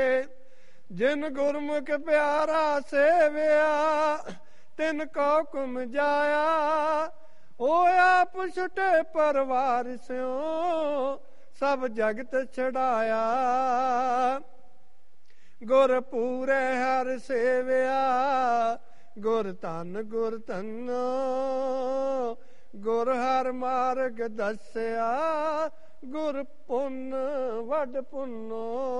ਜਿਨ ਗੁਰਮੁਖ ਪਿਆਰਾ ਸੇਵਿਆ ਤਿਨ ਕੋ ਕੁਮ ਜਾਇਆ। ਉਹ ਆਪ ਛੁਟੇ ਪਰਵਾਰ ਸਿਓ ਸਭ ਜਗਤ ਛਡਾਇਆ। ਗੁਰ ਪੂਰੇ ਹਰ ਸੇਵਿਆ ਗੁਰ ਧਨ ਗੁਰ ਧਨੋ। ਗੁਰ ਹਰ ਮਾਰਗ ਦੱਸਿਆ ਗੁਰ ਪੁੰਨ ਵੱਡ ਪੁੰਨੋ।